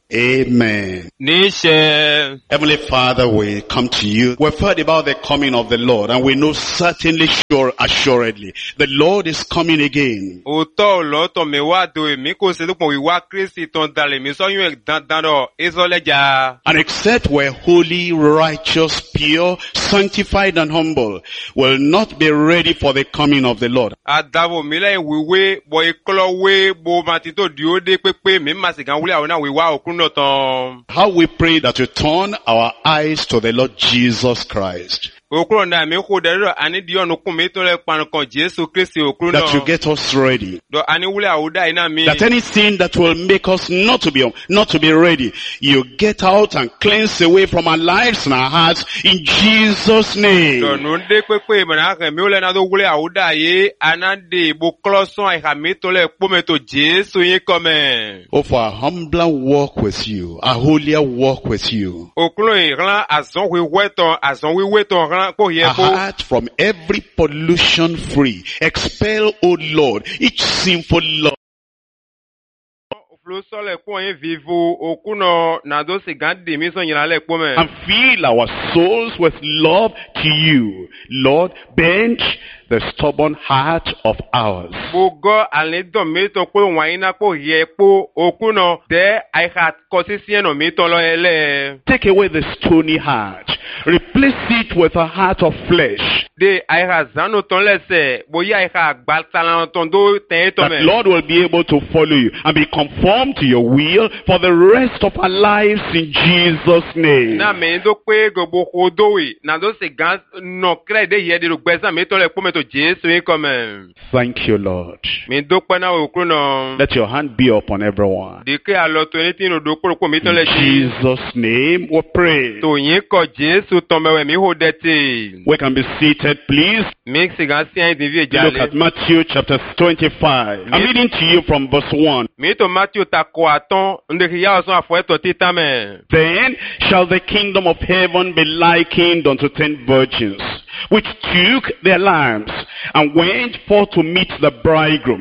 Amen. Nishe. Heavenly Father, we come to you. We've heard about the coming of the Lord, and we know certainly, assuredly, the Lord is coming again. Oto loto me wa do mi ko se lupon wi wa Kristi ton dale mi so yun dandan do isoleja. And except we're holy, righteous, pure, sanctified and humble, will not be ready for the coming of the Lord. Adavo mi le wiwe bo ikolo we bo matito dio de pepe mi masigan wule awona wi wa okun no ton. How we pray that we turn our eyes to the Lord Jesus Christ. That you get us ready. That anything that will make us not to be ready, you get out and cleanse away from our lives and our hearts in Jesus' name. Oh, for a humbler walk with you, a holier walk with you. A heart from every pollution free. Expel, O Lord, each sinful law. And fill our souls with love to you. Lord, bend the stubborn heart of ours. Take away the stony heart. Replace it with a heart of flesh. That Lord will be able to follow you and be conformed to your will for the rest of our lives in Jesus' name. Thank you, Lord. Let your hand be upon everyone. In Jesus' name we pray. We can be seated, please. Look at Matthew chapter 25. I'm reading to you from verse 1. Then shall the kingdom of heaven be likened unto 10 virgins, which took their lamps and went forth to meet the bridegroom.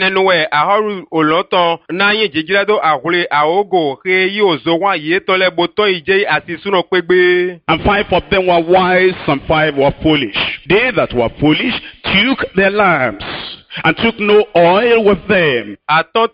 And 5 of them were wise and 5 were foolish. They that were foolish took their lamps and took no oil with them. But the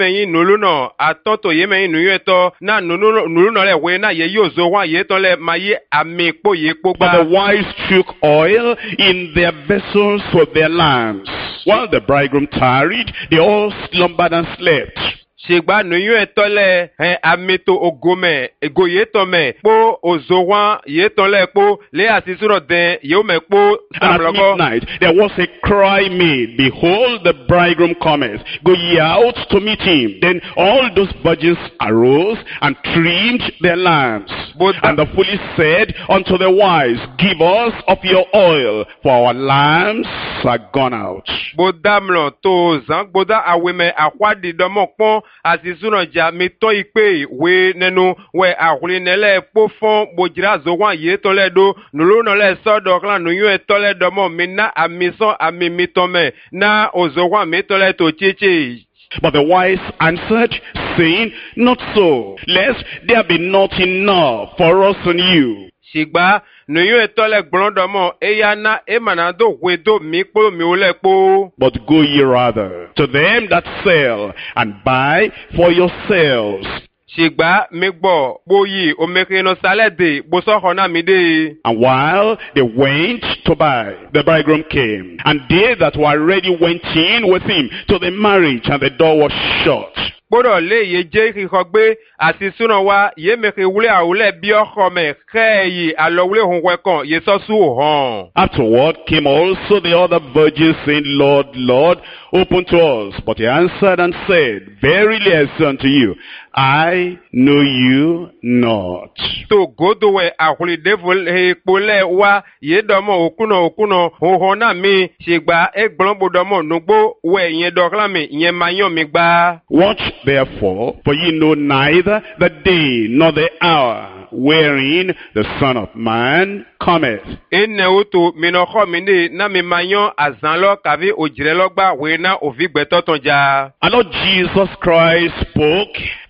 wise took oil in their vessels with their lamps. While the bridegroom tarried, they all slumbered and slept. Shegba nuyu etole ameto ogome egoyetome po ozowa yetole po le asisuro den yome po. At midnight there was a cry made, behold, the bridegroom cometh, go ye out to meet him. Then all those virgins arose and trimmed their lamps. And the foolish said unto the wise, give us of your oil, for our lamps are gone out. Bodamlo to zang boda aweme akwadi domokpon asisuno ja mito ipe we nenu we ahulinele pofon bojira zowan ye toledo nulo nole sodo klan nuyu etole domo mina amison amimitome na ozowan mitole to chichi. But the wise answered, saying, not so, lest there be not enough for us and you. Shigba nuyu etole gbondomo eyana emanado wedo mikpo miolekpo. But go ye rather to them that sell and buy for yourselves. Shigba migbo boyi omekeno salede bosohona mide. And while they went to buy, the bridegroom came, and they that were ready went in with him to the marriage, and the door was shut. Bodo le ye je khogbe asisuna wa ye meke wule awule bi okhome khayi alowule hunwe kon ye sosu hon. Afterward came also the other virgins, saying, Lord, Lord, open to us. But he answered and said, verily I say unto you, I know you not. To go to where ahuli devil he pole wa ye domo okuno hohona mi shigba egblombo domo nugbo we ye doklami ye mayon mi gba. Watch therefore, for ye know neither the day nor the hour wherein the Son of Man cometh. Ene utu minokho mini na mi mayon azanlo kavi ojirelogba we na ovigbe totonja. And Lord Jesus Christ spoke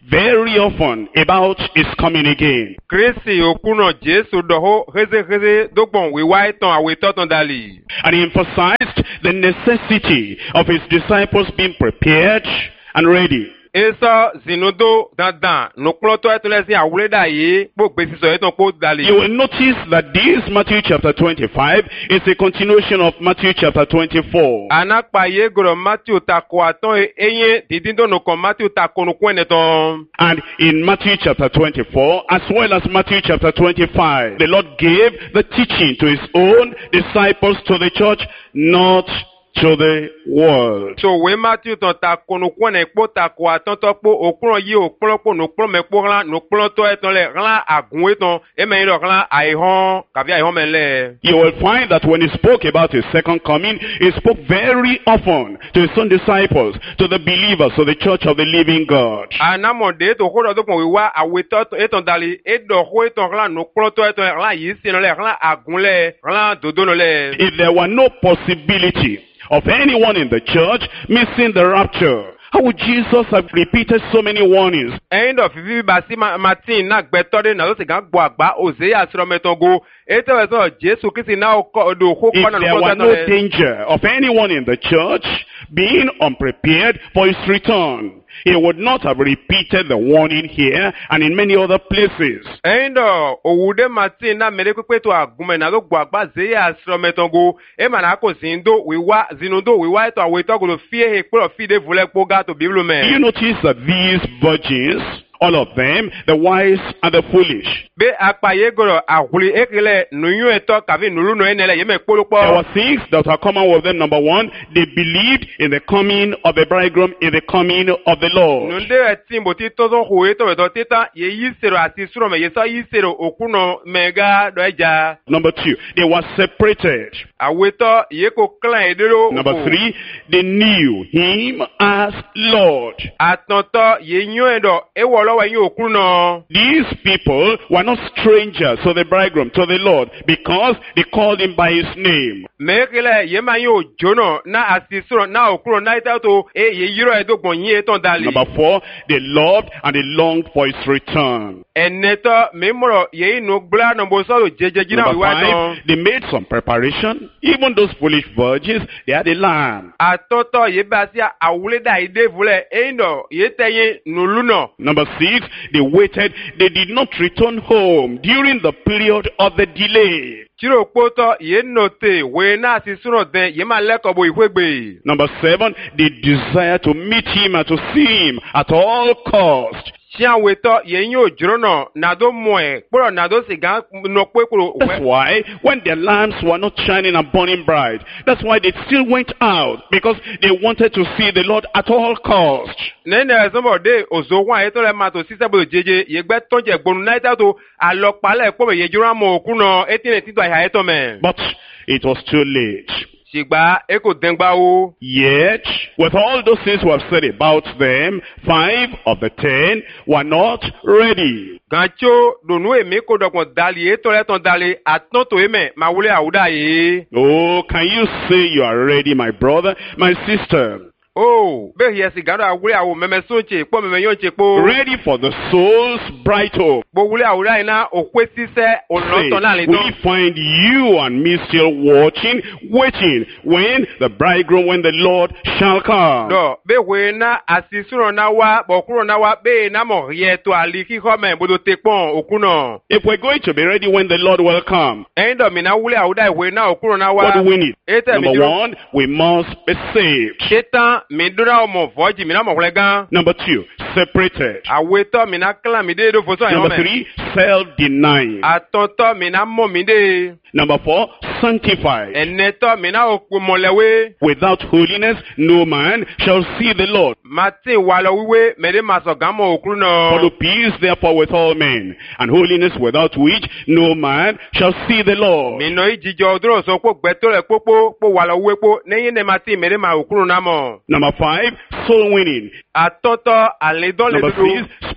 very often about his coming again. Kristi okuno Jesu doho heze dogbon wiwa eton awetoton dali. And he emphasized the necessity of his disciples being prepared and ready. Eso zinodo dandan nukloto etolesi awuleda yi gbogbe siso eton po dali. You will notice that this Matthew chapter 25 is a continuation of Matthew chapter 24. Anakpa ye goro Matthew tako aton eye didindo no kon Matthew tako no kweneton. And in Matthew chapter 24, as well as Matthew chapter 25, the Lord gave the teaching to his own disciples, to the church, not to the world. So we Matthew ton tako no kwene po tako aton to po okron yi okron po no kron me po ran no kron to eton le ran agun eton e me ro ran aihon kabi aihon mele. You will find that when he spoke about his second coming, he spoke very often to his own disciples, to the believers, to the church of the living God. Anamode to hodo do pon wiwa aweto eton dali e do ho eton ran no kron to eton ran yi sino le ran agun le ran dodo no le. If there were no possibility of anyone in the church missing the rapture, how would Jesus have repeated so many warnings? End of vivi basi Martin na gbetode na lo se gan gbo agba Hosea siro metongo eto eso Jesu Kristi na o do ho If kwa na there were no danger of anyone in the church being unprepared for his return, he would not have repeated the warning here and in many other places. End of owude Martin na mere pepe to agume na lo gbo agba Hosea siro metongo e mana ko zindo wiwa zinundo wiwa eto aweto go lo fie he pro fide vule poga to Bible me. You notice that these virgins, all of them, the wise and the foolish, Be akpaye goro ahuli ekele nuyu eto kavi nulu no enele yeme kpolopo. there were things that are common with them. Number one, they believed in the coming of the bridegroom, in the coming of the Lord. Nunde etimbo ti tozo ho eto eto tita ye yisero ati suro me yesa yisero okuno mega do eja. Number two, they were separated. Aweto yeko klan edero. Number three, they knew him as Lord. Atonto ye nyo edo ewo lowe yin okuno. These people were not strangers to the bridegroom, to the Lord, because they called him by his name. Mekele ye ma yin ojono na ati suro na okuno na ita to e ye yiro edo gbon yin eton dali. Number four, they loved and they longed for his return. Eneto memoro ye inu gbla nombo so jeje jina Number wiwa five, don. they made some preparation. Even those foolish virgins, they had a lamb. Atoto ye basia awuleda ide vule endo ye teye nuluno. Number six, they waited. They did not return home during the period of the delay. Chiro poto ye note we na si suno de ye ma leko bo ihwegbe. Number seven, they desire to meet him and to see him at all cost. Chia weto ye yin ojono na do moe poro na do siga no pe kuro. That's why when their lamps were not shining and burning bright, that's why they still went out, because they wanted to see the Lord at all cost. Nene ezomo de ozo wa eto le ma to sise bo jeje ye gbe tonje gbonu na ita to alopa le po ye jura mo okuno etine tito aha eto me. But it was too late. Sigba eko dengba o. Yet, with all those things we have said about them, 5 of the 10 were not ready. Gancho donu emi ko dokon dali eto le ton dali aton to eme ma wule awuda ye. Oh, can you say you are ready, my brother, my sister? Oh, be here sigaro awule awo meme sonche po meme yonche po. Ready for the soul's bright hope. Bo wule awuda ina okwe sise oloto na le Will don. we find you and me still watching, waiting, when the bridegroom, when the Lord shall come? Do be we na asisuro na wa bokuro na wa be na mo ye to aliki home bodo tekpon okuno. If we're going to be ready when the Lord will come, Endo mi na wule awuda we na okuro na wa. what do we need? Ete mi Number duro. one, we must be saved. Shetan mi dura omo voji mi na mo gan. Number two, separated. Aweto mi na klan mi de do foso Number home. three, self-denying. Atonto mi na mo mi de. Number four, sanctified. Eneto mi na okun molewe. Without holiness, no man shall see the Lord. Mati walo wiwe mede maso gamo okuru Follow no. peace therefore with all men, and holiness without which no man shall see the Lord. Mi no ijijo duro so po gbeto le popo po walo wiwe po neyin ne mati mede ma okuru na mo. Number five, soul winning. Atonto aledon le Number dudu. three,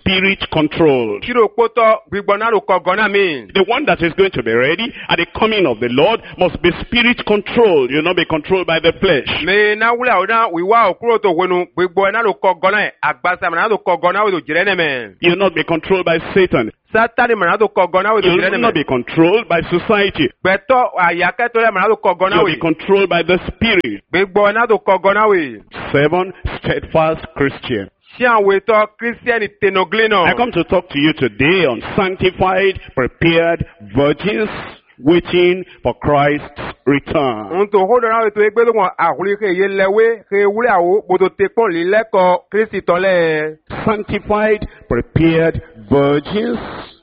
spirit controlled. Kiro poto gbígbọ́nà ló kọ gọ́nà mi. The one that is going to be ready at the coming of the Lord must be spirit controlled. You'll not be controlled by the flesh. Me na wúlẹ̀ àwọn náà wíwá òkúrò tó wẹnu gbígbọ́nà ló kọ gọ́nà ẹ̀ àgbàsá mọ̀nà ló kọ gọ́nà wẹ̀ tó jìrẹ́ nẹ̀mẹ̀. You'll not be controlled by Satan. Sátánì mọ̀nà ló kọ gọ́nà wẹ̀ tó jìrẹ́ You'll not nẹ̀mẹ̀. be controlled by society. Gbẹ̀tọ́ àyàkẹ́tọ̀ rẹ̀ mọ̀nà ló kọ gọ́nà You'll be wẹ̀. controlled by the spirit. Gbígbọ́nà ló kọ gọ́nà wẹ̀. 7. Steadfast Christian. Ṣé àwọn ètò kírísítẹ́nì tẹnuglé náà? I come to talk to you today on sanctified, prepared virgins waiting for Christ's return. Ohun tó hódò náà ètò ẹgbẹ́ lóhùn àhùlíkè yé lẹ́wé ṣe wúlẹ̀ àwò gbọdọ̀ tẹpọ̀ lílẹ́kọ̀ọ́ kírísítì tọ́lẹ̀. Sanctified, prepared virgins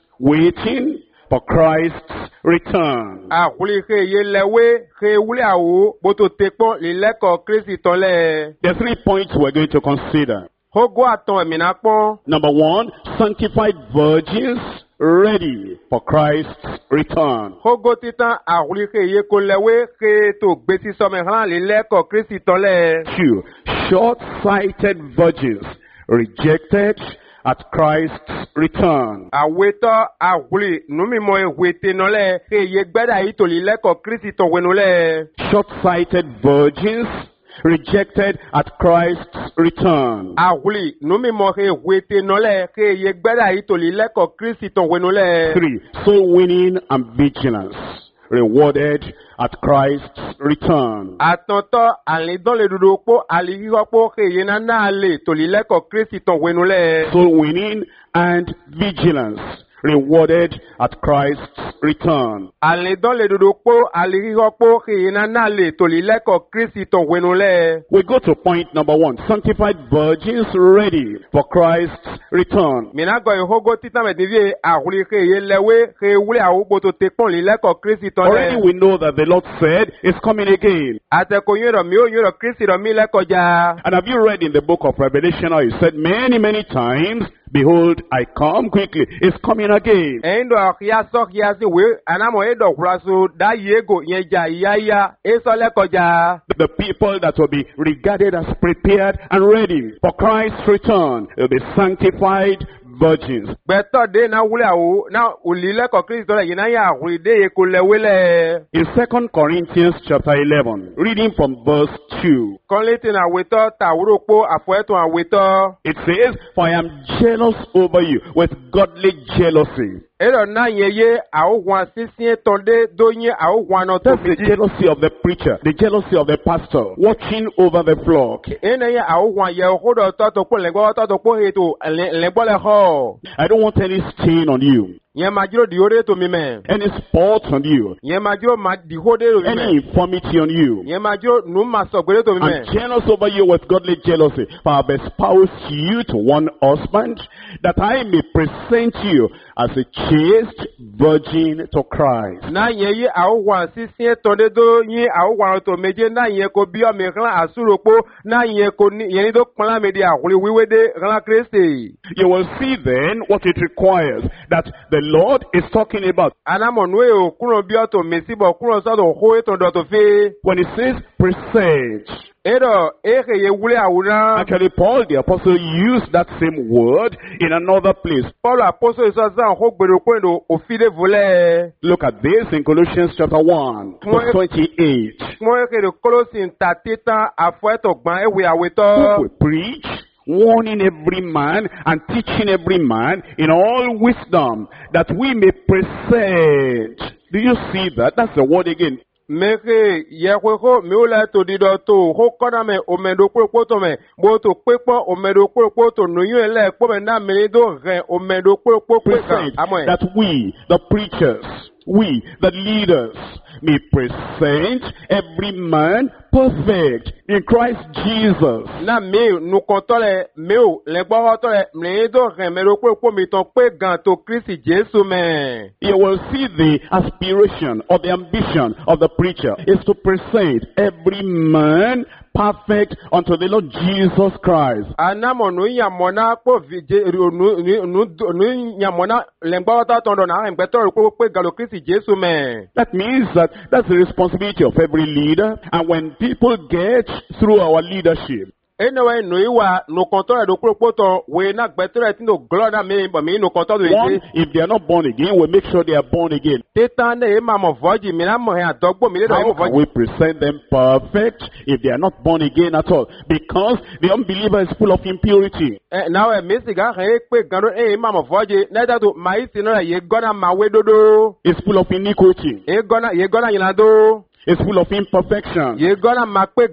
waiting for Christ's return. Àhùlíkè yé lẹ́wé ṣe wúlẹ̀ àwò gbọdọ̀ tẹpọ̀ lílẹ́kọ̀ọ́ kírísítì tọ́lẹ̀. There are 3 points we're going to consider. Hógó àtọ̀ ẹ̀mìnà pọ́n. Number 1, sanctified virgins ready for Christ's return. Hógó títàn àhùlíkè yé kó lẹ́wé ṣe tó gbèsè sọmọ hàn lílẹ́kọ̀ọ́ kírísítì tọ́lẹ̀. 2, short-sighted virgins rejected at Christ's return. Àwetọ́ àhùlì númímọ̀ ìwé tẹnulẹ̀ ṣe yé gbẹ́dà yìí tó lílẹ́kọ̀ọ́ kírísítì tọ̀wẹ́nulẹ̀. Short-sighted virgins rejected at Christ's return. Àhùlì númímọ̀ ìwé tẹnulẹ̀ ṣe yé gbẹ́dà yìí tó lílẹ́kọ̀ọ́ kírísítì tọ̀wẹ́nulẹ̀. 3, soul winning and vigilance rewarded at Christ's return. Àtọ̀tọ̀ àlídọ́lẹ̀dúdú pọ̀ àlíhíhọ́pọ̀ ṣe yé náà lè tó lílẹ́kọ̀ọ́ kírísítì tọ̀wẹ́nulẹ̀. Soul winning and vigilance rewarded at Christ's return. Àlídọ́lẹ̀dúdú pọ̀ àlíhíhọ́pọ̀ ṣe yé náà lè tó lílẹ́kọ̀ọ́ kírísítì tọ̀wẹ́nulẹ̀. We go to point number 1, sanctified virgins ready for Christ's return. Minago ihogo tita medivie ahuli ye lewe he wule ahubo to tekpon lileko Kristi Already tole. we know that the Lord said is coming again. Ate ko yoro mi o yoro Kristi ro mi leko ja. And have you read in the book of Revelation how he said many times, behold, I come quickly. It's coming again. Endo akhia so khia si we anamo edo kurasu da yego yeja yaya eso leko ja. The people that will be regarded as prepared and ready for Christ's return will be sanctified virgins. Beto de na wule awu na ulileko Kristi tole yina ya ahuli de ye ko lewele. In 2 Corinthians chapter 11, reading from verse 2, Konlete na weto tawuro po afueto a weto. it says, For I am jealous over you with godly jealousy. Ero na yeye awu sisien tonde donye awu no to That's the jealousy of the preacher, the jealousy of the pastor, watching over the flock. ene ya awu ye hodo to ko lengbo to ko heto lengbo le ho. I don't want any stain on you, Ye majiro di ore to mi me. any spot on you, Ye majiro ma di hode to mi any me. infirmity on you. Ye majiro nu ma so gbere to mi I'm me. jealous over you with godly jealousy, for I have espoused you to one husband, that I may present you as a chaste virgin to Christ. Na ye awu sisien tonde do yin awu to meje na ye ko bi o me kan asuropo na ye ko ni ye ni do pon me di ahuli wiwede ran Kristi. You will see then what it requires that the Lord is talking about. Anamo nu e o kuno bi o to mesibo kuno so do ho eton do to fe. When it says present, Ero eke ye wule awuna. actually Paul the apostle used that same word in another place. Paul apostle is zan ho gbero kwendo ofide vole. Look at this in Colossians chapter 1, verse 28. Mo eke de Colossians tatita afueto gban ewe Who aweto. will preach, warning every man and teaching every man in all wisdom, that we may present. Do you see that? That's the word again. Meke ye ho mi ola to dido to ho kona me omedo kpo to me bo to pepo omedo kpo to no yin ele po me na me do re omedo kpo Present, amoy. that we, the preachers, we, the leaders, may present every man perfect in Christ Jesus. Na me nu kontole me o le gbo tole me do re me do kpo mi ton pe gan to Kristi Jesu me. You will see the aspiration or the ambition of the preacher is to present every man perfect unto the Lord Jesus Christ. Anamo nu yamona po vije nu yamona le gbo ta ton do na en beto ko pe galo Kristi Jesu me. That means that that's the responsibility of every leader. And when people get through our leadership, Anyway, no iwa no control do propoto we na better no glory me but me no control do One, if they are not born again, we make sure they are born again. Tetan e ma mo voji mi na mo he adogbo mi le do How mo can voji. we present them perfect if they are not born again at all? Because the unbeliever is full of impurity. Now e mi siga he pe gan do e ma mo voji na da do mai si no ye gona ma we dodo. It's full of iniquity. Ye gona yina do. It's full of imperfection. Ye gona ma pe